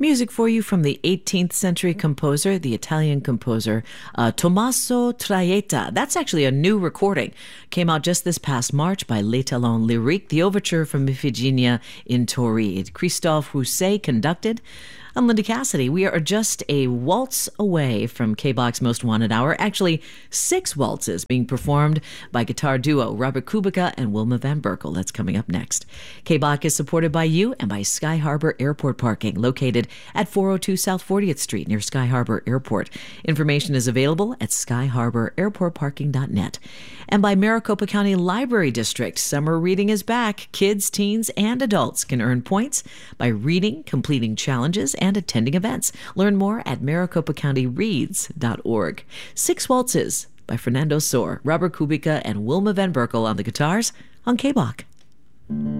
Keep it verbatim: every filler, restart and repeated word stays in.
Music for you from the eighteenth century composer, the Italian composer uh, Tommaso Traetta. That's actually a new recording. Came out just this past March by L'Étalon Lyrique, the overture from Iphigenia in Tauride. Christophe Rousset conducted. I'm Linda Cassidy. We are just a waltz away from K-Bach's Most Wanted Hour. Actually, six waltzes being performed by guitar duo Robert Kubica and Wilma Van Berkel. That's coming up next. K-Bach is supported by you and by Sky Harbor Airport Parking, located at four oh two South fortieth Street near Sky Harbor Airport. Information is available at sky harbor airport parking dot net. And by Maricopa County Library District. Summer reading is back. Kids, teens, and adults can earn points by reading, completing challenges, and attending events. Learn more at maricopa county reads dot org. Six Waltzes by Fernando Sor, Robert Kubica, and Wilma Van Berkel on the guitars on K-Bach.